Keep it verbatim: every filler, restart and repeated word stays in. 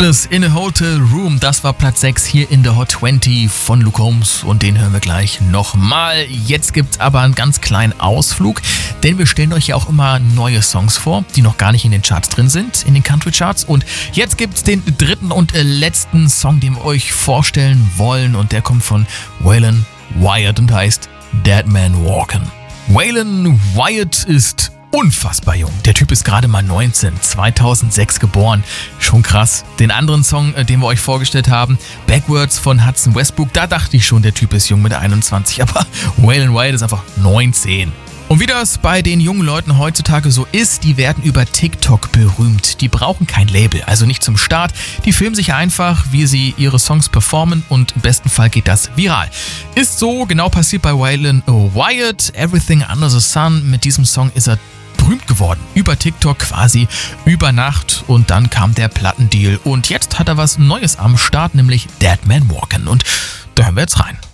Sleepless in a Hotel Room, das war Platz sechs hier in der Hot zwanzig von Luke Combs und den hören wir gleich nochmal. Jetzt gibt's aber einen ganz kleinen Ausflug, denn wir stellen euch ja auch immer neue Songs vor, die noch gar nicht in den Charts drin sind, in den Country Charts, und jetzt gibt's den dritten und letzten Song, den wir euch vorstellen wollen, und der kommt von Waylon Wyatt und heißt Dead Man Walkin'. Waylon Wyatt ist unfassbar jung. Der Typ ist gerade mal neunzehn, zweitausendsechs geboren. Schon krass. Den anderen Song, den wir euch vorgestellt haben, Backwards von Hudson Westbrook, da dachte ich schon, der Typ ist jung mit einundzwanzig, aber Waylon Wyatt ist einfach neunzehn. Und wie das bei den jungen Leuten heutzutage so ist, die werden über TikTok berühmt. Die brauchen kein Label, also nicht zum Start. Die filmen sich einfach, wie sie ihre Songs performen, und im besten Fall geht das viral. Ist so genau passiert bei Waylon Wyatt. Everything Under the Sun. Mit diesem Song ist er berühmt geworden. Über TikTok quasi über Nacht, und dann kam der Plattendeal. Und jetzt hat er was Neues am Start, nämlich Dead Man Walkin'. Und da hören wir jetzt rein.